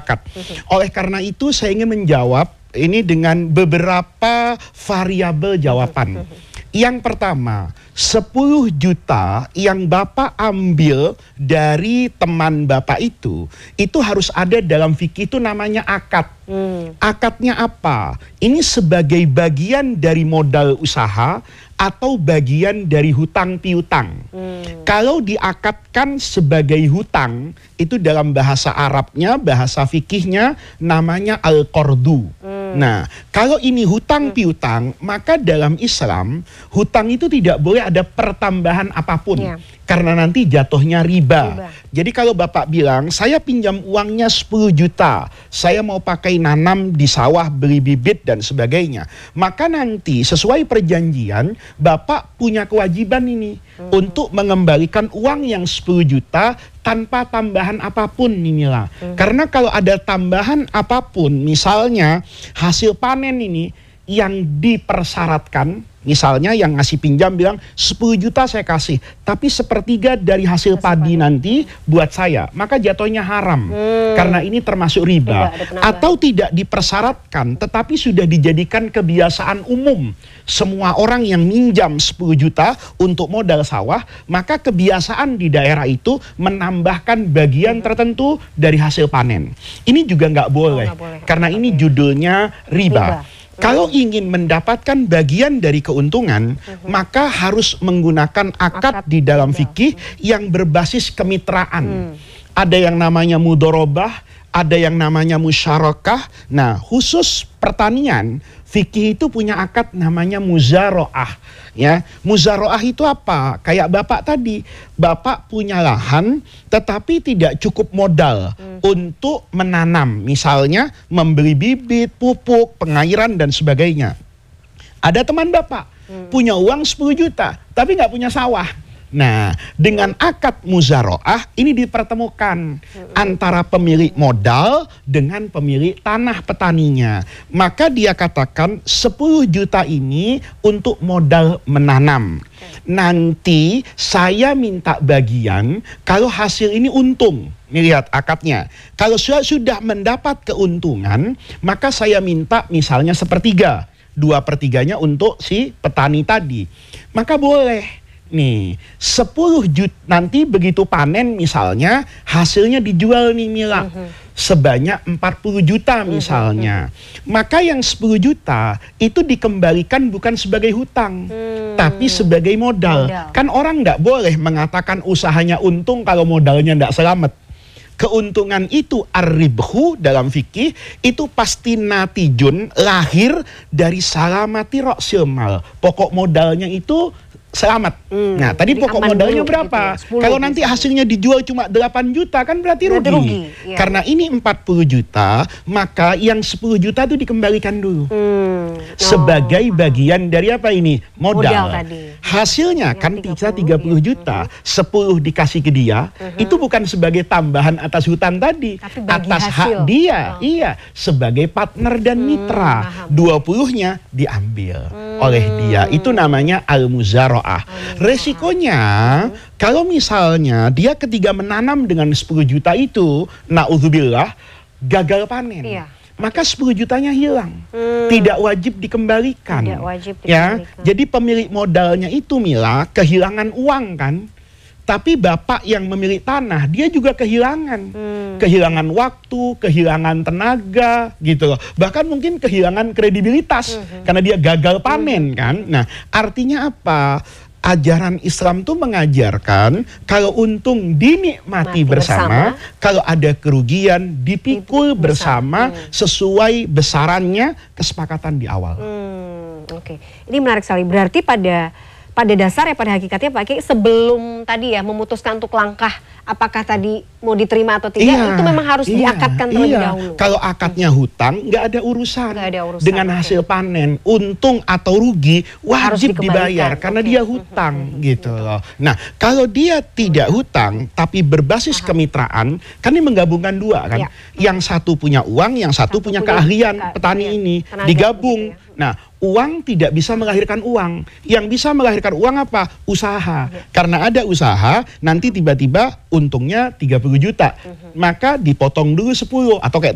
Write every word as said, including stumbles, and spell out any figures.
sepakat. Oleh karena itu saya ingin menjawab ini dengan beberapa variabel jawaban. Yang pertama, sepuluh juta yang Bapak ambil dari teman Bapak itu, itu harus ada dalam fikih itu namanya akad. Hmm. Akadnya apa? Ini sebagai bagian dari modal usaha atau bagian dari hutang piutang. Hmm. Kalau diakadkan sebagai hutang, itu dalam bahasa Arabnya, bahasa fikihnya namanya al-qardu. Hmm. Nah, kalau ini hutang piutang, maka dalam Islam hutang itu tidak boleh ada pertambahan apapun. Ya. Karena nanti jatuhnya riba. riba. Jadi kalau Bapak bilang, saya pinjam uangnya sepuluh juta, saya mau pakai nanam di sawah, beli bibit dan sebagainya. Maka nanti sesuai perjanjian, Bapak punya kewajiban ini hmm. untuk mengembalikan uang yang sepuluh juta tanpa tambahan apapun nih Mila. Hmm. Karena kalau ada tambahan apapun, misalnya hasil panen ini yang dipersyaratkan, misalnya yang ngasih pinjam bilang sepuluh juta saya kasih, tapi sepertiga dari hasil padi nanti buat saya, maka jatuhnya haram. Hmm. Karena ini termasuk riba. Atau tidak dipersyaratkan, tetapi sudah dijadikan kebiasaan umum. Semua orang yang minjam sepuluh juta untuk modal sawah, maka kebiasaan di daerah itu menambahkan bagian hmm. tertentu dari hasil panen. Ini juga nggak boleh, oh, boleh, karena ini judulnya riba. riba. Kalau ingin mendapatkan bagian dari keuntungan, uh-huh. maka harus menggunakan akad, akad di dalam fikih yang berbasis kemitraan. Hmm. Ada yang namanya mudorobah, ada yang namanya musyarakah. Nah, khusus pertanian, fikih itu punya akad namanya muzaroah. Ya, muzaroah itu apa? Kayak Bapak tadi, Bapak punya lahan, tetapi tidak cukup modal hmm. untuk menanam. Misalnya membeli bibit, pupuk, pengairan dan sebagainya. Ada teman Bapak hmm. punya uang sepuluh juta, tapi nggak punya sawah. Nah, dengan akad muzaroah ini dipertemukan hmm. antara pemilik modal dengan pemilik tanah petaninya. Maka dia katakan sepuluh juta ini untuk modal menanam. Okay. Nanti saya minta bagian kalau hasil ini untung. Nih lihat akadnya. Kalau sudah, sudah mendapat keuntungan, maka saya minta misalnya sepertiga. Dua pertiganya untuk si petani tadi. Maka boleh. Nih, sepuluh juta nanti begitu panen misalnya hasilnya dijual nih Mila. Uh-huh. Sebanyak empat puluh juta misalnya. Uh-huh. Maka yang sepuluh juta itu dikembalikan bukan sebagai hutang, hmm. tapi sebagai modal. modal. Kan orang nggak boleh mengatakan usahanya untung kalau modalnya nggak selamat. Keuntungan itu ar-ribhu dalam fikih itu pasti natijun, lahir dari salamati ra'sil mal. Pokok modalnya itu selamat. Hmm, nah, tadi pokok modalnya berapa? Gitu ya, kalau nanti hasilnya dijual cuma delapan juta kan berarti rugi. rugi ya. Karena ini empat puluh juta, maka yang sepuluh juta itu dikembalikan dulu. Hmm, no. Sebagai bagian dari apa ini? Modal. Modal tadi. Hasilnya ya, kan bisa tiga puluh juta, hmm. sepuluh dikasih ke dia, hmm. itu bukan sebagai tambahan atas hutang tadi, atas hasil. hak dia. Oh. Iya, sebagai partner dan hmm, mitra. dua puluh-nya diambil hmm. oleh dia. Itu namanya al-muzaro. Resikonya hmm. kalau misalnya dia ketika menanam dengan sepuluh juta itu, naudzubillah, gagal panen. Iya. Maka sepuluh jutanya hilang. Hmm. Tidak wajib dikembalikan. Tidak wajib dikembalikan. Ya, jadi pemilik modalnya itu Mila kehilangan uang kan? Tapi Bapak yang memiliki tanah, dia juga kehilangan. Hmm. Kehilangan waktu, kehilangan tenaga, gitu loh. Bahkan mungkin kehilangan kredibilitas, hmm. karena dia gagal panen, hmm. kan. Nah, artinya apa? Ajaran Islam tuh mengajarkan, kalau untung dinikmati bersama, bersama, kalau ada kerugian dipikul bersama, hmm. sesuai besarannya kesepakatan di awal. Hmm, Oke, okay. Ini menarik sekali. Berarti pada... Pada dasar ya pada hakikatnya Pak Kiai sebelum tadi ya memutuskan untuk langkah apakah tadi mau diterima atau tidak iya, itu memang harus iya, diakadkan terlebih iya. dahulu. Kalau akadnya hutang nggak ada urusan, nggak ada urusan dengan hasil okay. panen, untung atau rugi wajib dibayar karena okay. dia hutang hmm. gitu loh. Nah kalau dia tidak hmm. hutang tapi berbasis Aha. kemitraan, kan ini menggabungkan dua kan, ya. yang satu punya uang, yang satu, satu punya, punya keahlian ke, petani iya. ini tenaga, digabung. Gitu ya. Nah, uang tidak bisa melahirkan uang. Yang bisa melahirkan uang apa? Usaha. Ya. Karena ada usaha, nanti tiba-tiba untungnya tiga puluh juta. Uh-huh. Maka dipotong dulu sepuluh atau kayak